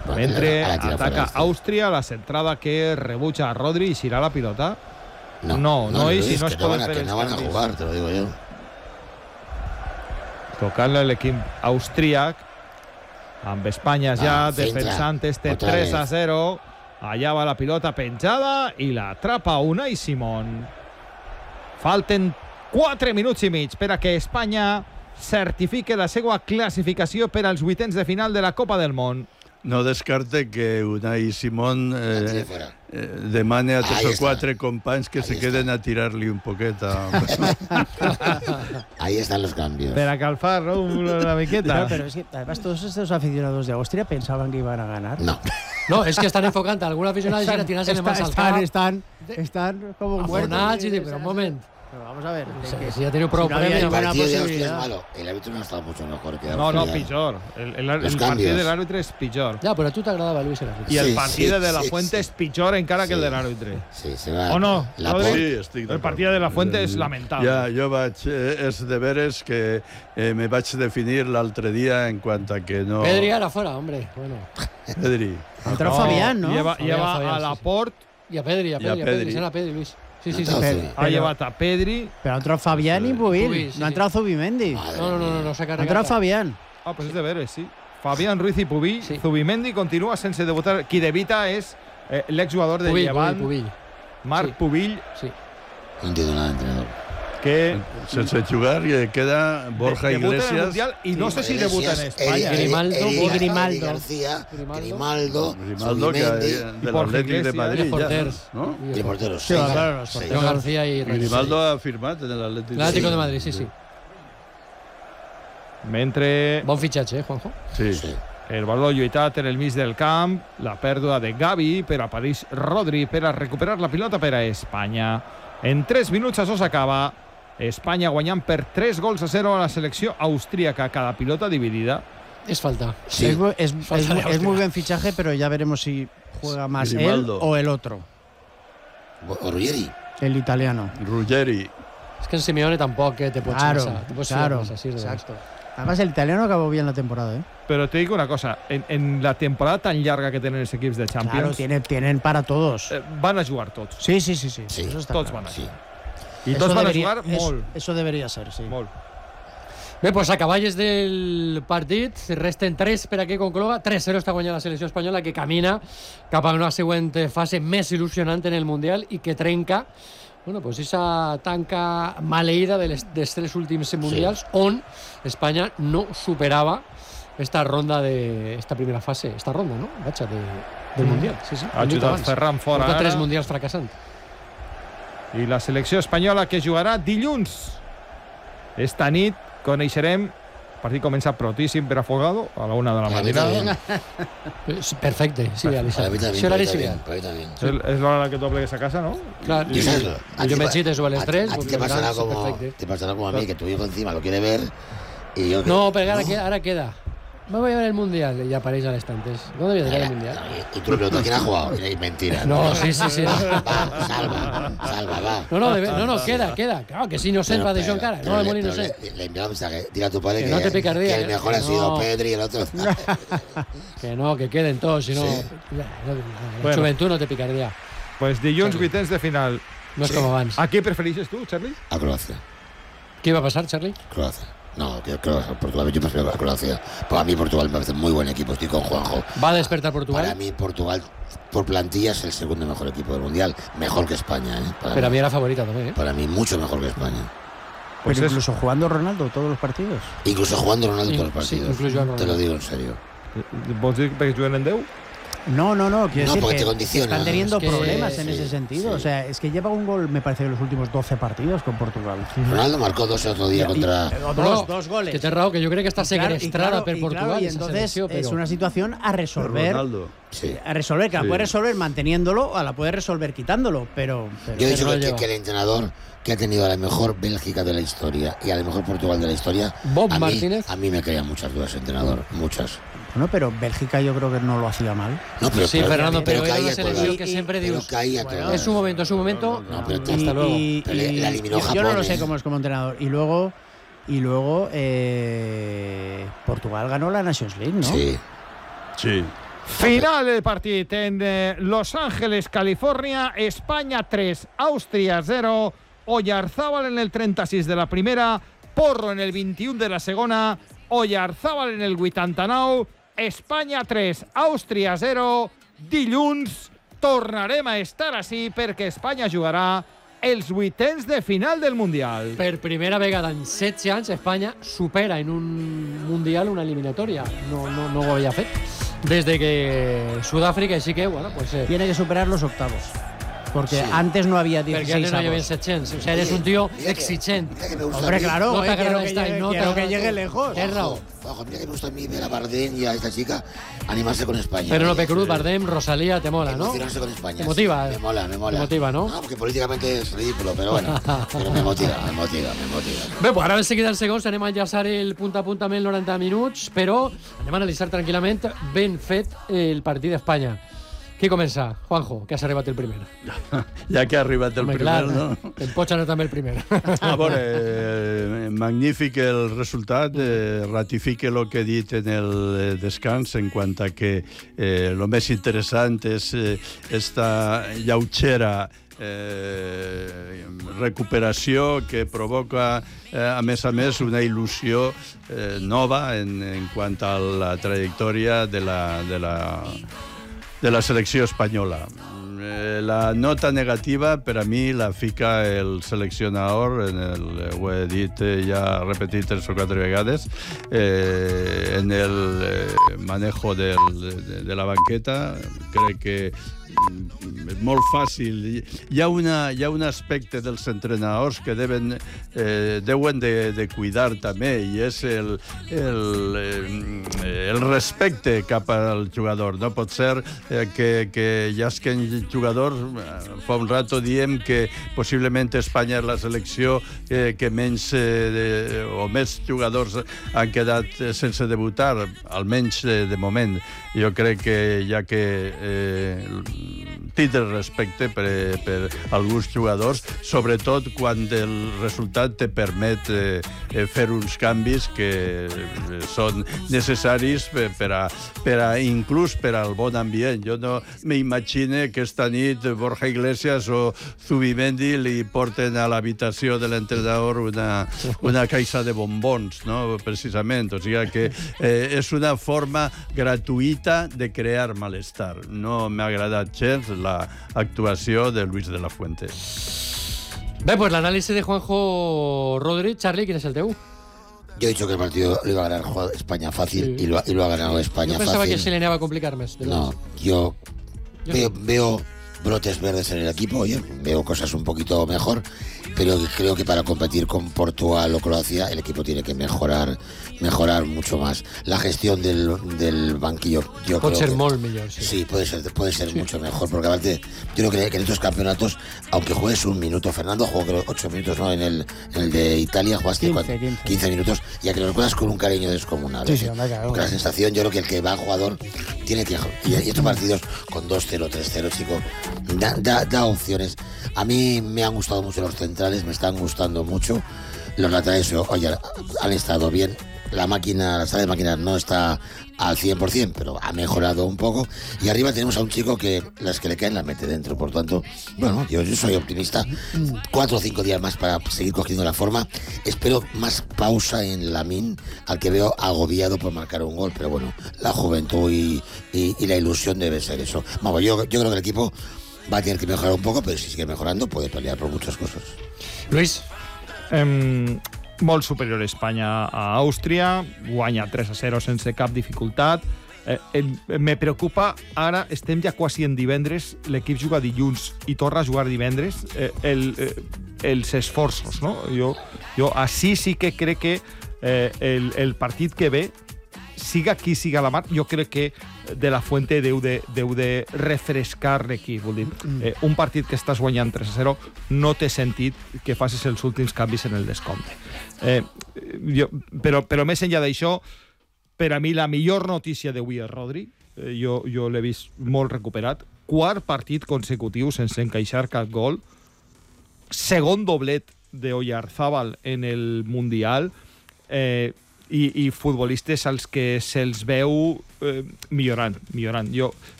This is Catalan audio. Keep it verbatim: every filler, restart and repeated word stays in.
Mentre ataca Àustria, la centrada que rebutja a Rodri i serà la pilota. No, no, no, no Luis, i si no que es no poden van a, fer que els no van a canvis. jugar, te lo digo yo. Tocant l'equip austríac amb Espanya ja Ah, defensant este otra tres a vez. zero. Allà va la pilota penjada i l'atrapa Unai Simón. Falten quatre minuts i mig per a que Espanya certifique la seva classificació per als vuitens de final de la Copa del Món. No descarte que Unai Simón eh, eh, demane a tres o quatre companys que Ahí se está. queden a tirar-li un poquet a... Ahí están los cambios. Per a calfar, ¿no? Una miqueta. No, pero es que además todos estos aficionados de Austria pensaban que iban a ganar. No. No, és que estan enfocant alguna aficionada i tirant-se Está- mans al están, cap. están, están como muertos. Afonats i dic, però un moment. Pero vamos a ver. Si, que- si ja teniu prou si no había premi, El ninguna partido de Austria es posibilidad. malo. El árbitro no ha estado mucho mejor que No, no, Austria. pitjor. El, el, el Los partit cambios. de l'àrbitre és pitjor. Ja, però a tu t'agradava Luis el I el Sí, partit sí, de La sí, Fuente sí. és pitjor encara que el Sí. de l'àrbitre. Sí, se va. O no, La Rodri? por- Sí, estic El d'acord. partit de La Fuente és lamentable. Ja, jo vaig... Eh, és de veres que eh, me vaig definir l'altre dia en quant a que no... Pedri ara fora, hombre. Bueno. Pedri. Entró Fabián, ¿no? Lleva, Fabián, lleva Fabián, a sí, Laporte, I a Pedri, a I a Pedri, a Pedri. Pedri. Sent a Pedri, Luis. Sí, sí, sí. Entonces, Pedri. ha llevat a Pedri. Pero ha entrado Fabián y Pubil. Pubil, sí, no ha sí. entrado Zubimendi. madre No, no, no, no, mía. no s'ha Ha carregat. entrado Fabián. Ah, pues és de veres, sí. Fabián Ruiz i Pubill. Sí. Zubimendi continua sense debutar. Qui debita és eh, l'exjugador de Pubill, Llevant, Pubill, Pubill. Marc Sí. Pubill, Sí. No entiendo nada, entrenador. que Sense jugar i queda Borja de- debuta en el Iglesias. Mundial i no sé si debuta en Iglesias, Espanya. Eri- eh. Grimaldo, Eri- y Eri- Grimaldo. Eri García, Grimaldo. Grimaldo, Grimaldo, que Zubimendi, del Borja Atlètic de Iglesias. Madrid. I els Ja, porters. no? y el portero. Sí, seis, claro, los seis. Joan García i Reyes. Grimaldo ha firmat en l'Atlètic L'Atlético de Madrid, sí, sí. Mentre Bon fitxatge, eh, Juanjo? Sí. Sí. el valor lluitat en el mig del camp, la pèrdua de Gavi, per apareix Rodri per a recuperar la pilota per a Espanya. En tres minuts això s'acaba. Espanya guanyant per tres gols a zero a la selecció austríaca. Cada pilota dividida. És falta. Sí. Es, bu- es- Falta es de mu- es Austria. muy buen fichaje, pero ya veremos si juega más Grimaldo. él o el otro, O Ruggeri. el italiano. Ruggeri. És que en Simeone tampoc eh, te pots Claro, massa. Te pots claro, massa, sí, és exacto. Además, el italiano acabó bien la temporada, ¿eh? Però te dic una cosa, en, en la temporada tan llarga que tenen els equips de Claro, Champions, tienen, tienen para todos. eh, van a jugar tots. Sí, sí, sí, sí. Sí, Eso está tots claro. van a Sí. jugar. I Eso tots van a debería- jugar eso- molt. Eso debería ser, sí. Molt. Bé, doncs acaballes del partit, resten tres per a que concloga, tres zero està guanyant la selecció espanyola, que camina cap a una següent fase més il·lusionant en el Mundial i que trenca, bueno, pues esa tanca maleïda de les, dels tres últims Mundials, on Espanya no superava esta ronda de esta primera fase, esta ronda, no? Vaja, de, del Mundial. Sí, sí. Ha ajudat Ferran fora Porta tres ara. Mundials fracassant. I la selecció espanyola que jugarà dilluns. Esta nit coneixerem. El partit comença protíssim per Afogado, a la una de la Para mí también. matinada. És Perfecte, sí, Para Alisa. mí también. Sí, Para horari mí también. civil. Para mí también. És, el- és l'hora que tu plegues a casa, no? Clar, ¿Y sabes lo? A yo ti me pa- chite sobre el a- estrés. A ti porque te pasará verás, como, perfecte. te pasará como a mí, que tu hijo encima lo quiere ver y yo que- No, pero ahora, queda, ahora queda. Me voy a ver el Mundial y aparece al estantes. ¿Dónde voy a ver el Mundial? Y tú le preguntas quién ha jugado. Y le dices, mentira. No, sí, sí, sí. Va, salva, salva, va. No, no, de, no, no, queda, queda. Claro, que si no sé, va de John Cara. No, de le, Molino pero sé. le, le envía un mensaje. Dile a tu padre Que que, no te picardía, que el que- mejor que ha sido no. Pedri y el otro. Que no, que queden todos, si no. Sí. Ya, no, la Bueno. juventud no te picaría. Pues dilluns, Charlie. vuitens de final. No es Sí. como abans. A qui prefereixes tu, Charlie? A Croacia. ¿Qué iba a pasar, Charlie? Croacia. No, que Croacia. Portugal. Yo prefiero a Croacia. Para mí, Portugal me parece muy buen equipo. Estoy con Juanjo. ¿Va a despertar Portugal? Para mí, Portugal, por plantilla, es el segundo mejor equipo del mundial. Mejor que España, ¿eh? Para, Pero a mí, mí era favorita también, ¿eh? para mí, mucho mejor que España. Pues Pero es- incluso jugando Ronaldo todos los partidos. Incluso jugando Ronaldo Sí, todos los sí, partidos. incluso Ronaldo. Te lo digo en serio. Vols dir perquè juguen en deu? No, no, no. Quiero No, decir porque que te condiciona. están teniendo Es que- problemas en sí, ese sentido. sí. O sea, es que lleva un gol, me parece, en los últimos doce partidos con Portugal. Ronaldo marcó dos el otro día Y- contra... o No, dos, dos goles. Que té raó, que yo creo que está Y claro, y segrestrada claro, per y Portugal. claro, y esa entonces selección, es pero- una situación a resolver. Ronaldo. Sí. A resolver, que la Sí. puede resolver manteniéndolo o la puede resolver quitándolo, pero... pero- Yo he dicho no que, lo que, lleva. que el entrenador que ha tenido a la mejor Bélgica de la historia y a la mejor Portugal de la historia, Bob a mí, Martínez. a mí me crean muchas dudas, entrenador, muchas. Bueno, pero Bélgica yo creo que no lo hacía mal. No, pero, Sí, pero, Fernando, pero era caía una selección todas. que siempre Pero dius, caía bueno, todas. es su momento, es su momento. No, pero hasta te- luego. Y, Pero le- y- la eliminó yo, yo no Japón, lo sé ¿eh? cómo es como entrenador. Y luego, y luego eh, Portugal ganó la Nations League, ¿no? Sí. Sí. Final del partit en eh, Los Ángeles, Califòrnia. Espanya tres, Àustria zero. Oyarzábal en el trenta-sis de la primera, Porro en el vint-i-u de la segona, Oyarzábal en el vuitanta-nou. Espanya tres, Àustria zero. Dilluns tornarem a estar així perquè Espanya jugarà els vuitens de final del Mundial. Per primera vegada en setze anys, Espanya supera en un Mundial una eliminatòria. No, no, no ho havia fet des de que Sudáfrica, així que, bueno, pues... Eh. Tiene que superar los octavos. Porque sí. Antes no había dieciséis Porque antes no había setecientos. O sea, eres un tío exigente. Hombre, claro, no te eh, quiero, que esta, llegue, no quiero te que llegue lejos. Es Bajo, bajo, mira que me gusta a mí ver a Bardem y a esta chica animarse con España. Pero Penélope Cruz, Bardem, Rosalía, te mola, ¿no? Emocionarse con España. Te motiva. Sí, me mola, me mola. Te motiva, ¿no? No, porque políticamente es ridículo, pero bueno. Pero me motiva, me motiva, me motiva. Bé, pues ara de seguida els segons anem a enllaçar el punt a punt amb el noranta minuts, però anem a analitzar tranquil·lament ben fet el partit d'Espanya. Qui comença? Juanjo, que has arribat el primer. Ja que ha arribat el Home, primer, clar, no? El pots anar també el primer. A veure, eh, magnífic el resultat, eh, ratifica el que he dit en el descans en quant a que eh, lo més interessant és eh, esta lleugera eh, recuperació que provoca, eh, a més a més, una il·lusió eh, nova en, en quant a la trajectòria de la, de la de la selecció espanyola. Eh, la nota negativa per a mi la fica el seleccionador, en el, ho he dit eh, ja repetit tres o quatre vegades, eh, en el eh, manejo del, de, de la banqueta. Crec que és molt fàcil. Hi ha, una, hi ha un aspecte dels entrenadors que deuen, eh, deuen de, de cuidar també, i és el, el, el respecte cap al jugador. No pot ser eh, que, que hi hagi jugadors, fa un rato diem que possiblement Espanya és la selecció eh, que menys eh, de, o més jugadors han quedat sense debutar, almenys eh, de moment. Jo crec que ja que eh, tindre respecte per, per alguns jugadors, sobretot quan el resultat te permet eh, fer uns canvis que són necessaris per, per, a, per a, inclús per al bon ambient. Jo no m'imagine que esta nit Borja Iglesias o Zubimendi li porten a l'habitació de l'entrenador una, una caixa de bombons, no? Precisament. O sigui que eh, és una forma gratuïta de crear malestar. No m'ha agradat gens la actuació de Luis de la Fuente. Bé, pues l'anàlisi de Juanjo Rodri. Charlie, ¿quién es el teu? Yo he dicho que el partido lo iba a ganar España fácil, sí. y, lo, y lo ha ganado España fácil. Yo pensaba fácil. que se le iba a complicar más. No, yo, yo veo, veo brotes verdes en el equipo, oye, veo cosas un poquito mejor, pero creo que para competir con Portugal o Croacia el equipo tiene que mejorar mejorar mucho más. La gestión del, del banquillo, yo puede creo ser que, molt millor, sí. Sí, puede ser, puede ser sí. mucho mejor, porque aparte yo creo que, que en estos campeonatos, aunque juegues un minuto, Fernando jugó creo ocho minutos, ¿no? En el, en el de Italia jugaste quince, quince. quince minutos, ya que lo recuerdas con un cariño descomunal. Sí, ¿eh? sí, hombre, claro. Porque la sensación, yo creo que el que va jugador tiene que... Y, y estos partidos con dos cero, tres cero, chico, da, da, da opciones. A mí me han gustado mucho los centrales, me están gustando mucho. Los laterales, oye, han estado bien. La máquina, la sala de máquinas no está al cien por ciento, pero ha mejorado un poco. Y arriba tenemos a un chico que las que le caen las mete dentro. Por tanto, bueno, yo, yo soy optimista. Cuatro o cinco días más para seguir cogiendo la forma. Espero más pausa en Lamine, al que veo agobiado por marcar un gol. Pero bueno, la juventud y, y, y la ilusión debe ser eso. Vamos, yo, yo creo que el equipo va a tener que mejorar un poco, pero si sigue mejorando puede pelear por muchas cosas. Luis. Um... Molt superior Espanya a Àustria, guanya tres a zero sense cap dificultat. Eh, eh, me preocupa, ara estem ja quasi en divendres, l'equip juga dilluns i torna a jugar divendres, eh, el, eh, els esforços, no? Jo, jo així sí que crec que eh, el, el partit que ve, siga qui siga la mar, jo crec que de la Fuente deu de, deu de refrescar l'equip. Vull dir, eh, un partit que estàs guanyant tres a zero no té sentit que facis els últims canvis en el descompte. Eh, jo, però, però més enllà d'això, per a mi la millor notícia d'avui és Rodri. Eh, jo jo l'he vist molt recuperat. Quart partit consecutiu sense encaixar cap gol. Segon doblet de Oyarzábal en el Mundial. Eh, i, i futbolistes als que se'ls veu eh, millorant, millorant. Jo